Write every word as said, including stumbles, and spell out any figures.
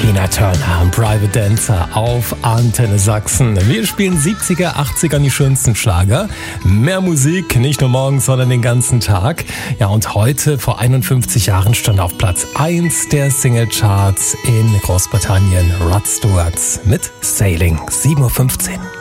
Tina Turner und Private Dancer auf Antenne Sachsen. Wir spielen siebziger, achtziger die schönsten Schlager. Mehr Musik, nicht nur morgens, sondern den ganzen Tag. Ja, und heute vor einundfünfzig Jahren stand auf Platz eins der Singlecharts in Großbritannien Rod Stewart mit Sailing, sieben Uhr fünfzehn.